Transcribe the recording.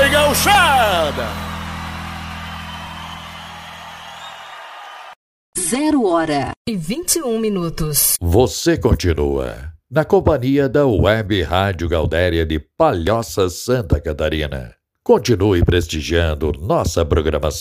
gauchada! 0h21. Você continua na companhia da Web Rádio Gaudéria de Palhoça, Santa Catarina. Continue prestigiando nossa programação.